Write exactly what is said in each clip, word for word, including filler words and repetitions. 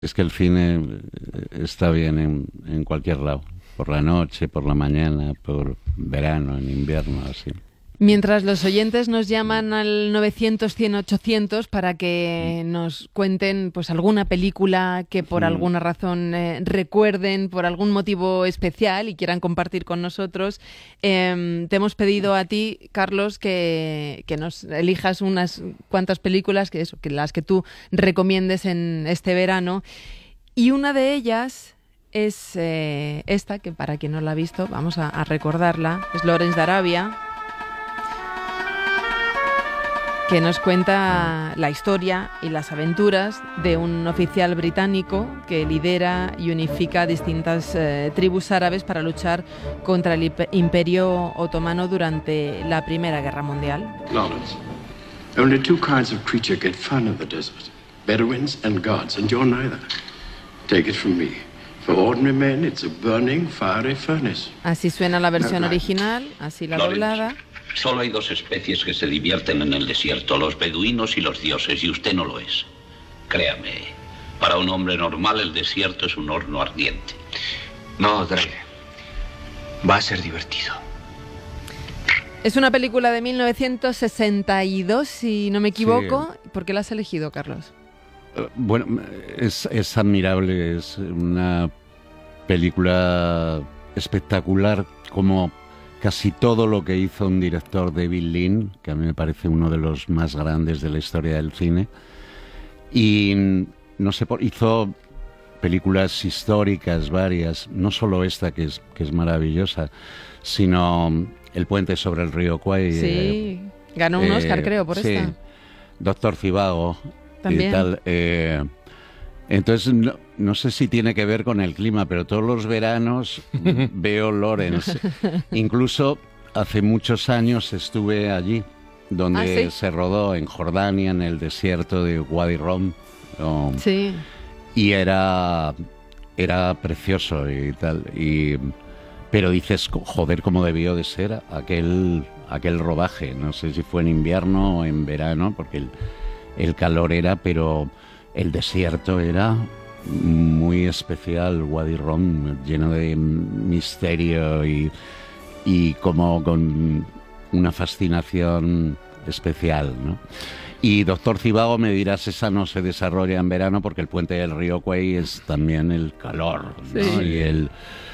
Es que el cine está bien en, en cualquier lado, por la noche, por la mañana, por verano, en invierno, así. Mientras los oyentes nos llaman al novecientos, cien, ochocientos para que nos cuenten pues alguna película que por alguna razón eh, recuerden, por algún motivo especial y quieran compartir con nosotros, eh, te hemos pedido a ti, Carlos, que, que nos elijas unas cuantas películas, que eso, que las que tú recomiendes en este verano. Y una de ellas es eh, esta, que para quien no la ha visto, vamos a, a recordarla, es Lawrence de Arabia, que nos cuenta la historia y las aventuras de un oficial británico que lidera y unifica distintas eh, tribus árabes para luchar contra el Imperio Otomano durante la Primera Guerra Mundial. Lawrence, only two kinds of creature get fun in the desert: Bedouins and gods, and you're neither. Take it from me. For ordinary men, it's a burning, fiery furnace. Así suena la versión original, así la Lawrence, doblada. Solo hay dos especies que se divierten en el desierto, los beduinos y los dioses, y usted no lo es. Créame, para un hombre normal el desierto es un horno ardiente. No, Drake. Va a ser divertido. Es una película de mil novecientos sesenta y dos, si no me equivoco. Sí. ¿Por qué la has elegido, Carlos? Uh, bueno, es, es admirable, es una película espectacular, como casi todo lo que hizo un director, David Lean, que a mí me parece uno de los más grandes de la historia del cine. Y no sé, hizo películas históricas varias, no solo esta, que es, que es maravillosa, sino El puente sobre el río Kwai. Sí, eh, ganó un eh, Oscar, creo, por sí, esta. Doctor Zhivago. También. Y tal, eh, entonces, no, no sé si tiene que ver con el clima, pero todos los veranos veo Lawrence. Incluso hace muchos años estuve allí, donde ¿Ah, sí? se rodó en Jordania, en el desierto de Wadi Rum. Um, sí. Y era, era precioso y tal. Y, pero dices, joder, cómo debió de ser aquel, aquel rodaje. No sé si fue en invierno o en verano, porque el, el calor era, pero el desierto era muy especial. Wadi Rum, lleno de misterio y, y como con una fascinación especial, ¿no? Y Doctor Zhivago, me dirás, esa no se desarrolla en verano porque el puente del río Kwai es también el calor, ¿no? Sí. Y el...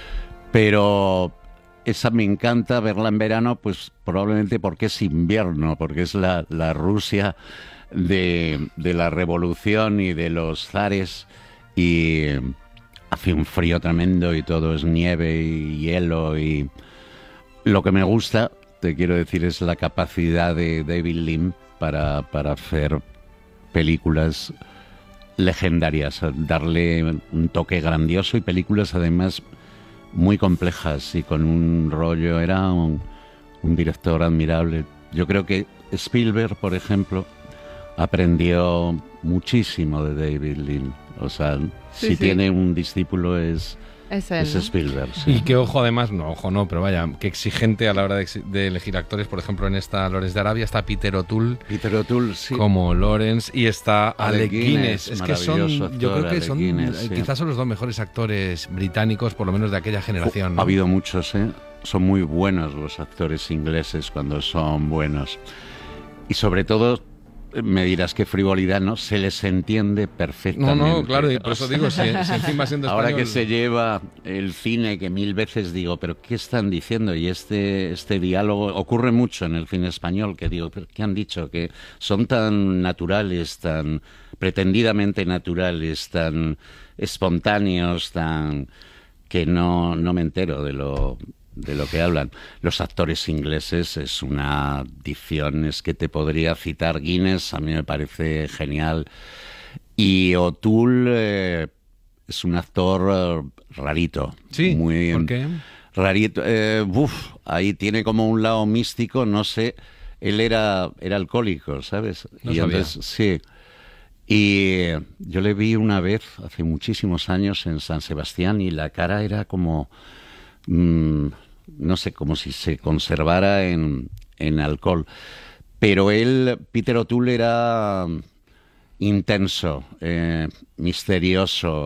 Pero esa me encanta verla en verano, pues probablemente porque es invierno, porque es la, la Rusia de, de la revolución y de los zares, y hace un frío tremendo y todo es nieve y hielo. Y lo que me gusta, te quiero decir, es la capacidad de David Lean para, para hacer películas legendarias, darle un toque grandioso, y películas además muy complejas y con un rollo. Era un, un director admirable. Yo creo que Spielberg, por ejemplo, aprendió muchísimo de David Lean. O sea, sí, si sí. tiene un discípulo es, es, él, es ¿no? Spielberg. Sí. Y que ojo, además, no, ojo no, pero vaya, que exigente a la hora de, de elegir actores. Por ejemplo, en esta Lawrence de Arabia está Peter O'Toole, Peter O'Toole, sí, como Lawrence, y está Alec, Alec Guinness. Guinness, Es que son, actor, yo creo que Alec son, Guinness, sí. quizás son los dos mejores actores británicos, por lo menos de aquella generación, ¿no? Ha habido muchos, ¿eh? Son muy buenos los actores ingleses cuando son buenos. Y sobre todo, me dirás qué frivolidad, ¿no? Se les entiende perfectamente. No, no, claro, y por eso digo, si, si encima siendo Ahora español... que se lleva el cine, que mil veces digo, ¿pero qué están diciendo? Y este, este diálogo ocurre mucho en el cine español, que digo, ¿pero qué han dicho? Que son tan naturales, tan pretendidamente naturales, tan espontáneos, tan... que no, no me entero de lo... de lo que hablan. Los actores ingleses es una dicción, es que te podría citar Guinness, a mí me parece genial. Y O'Toole eh, es un actor eh, rarito. Sí, muy ¿por qué? Rarito. Eh, uf, ahí tiene como un lado místico, no sé. Él era, era alcohólico, ¿sabes? No y sabía. entonces, sí. Y yo le vi una vez, hace muchísimos años, en San Sebastián, y la cara era como... Mmm, no sé, como si se conservara en, en alcohol. Pero él, Peter O'Toole, era, intenso, eh, misterioso,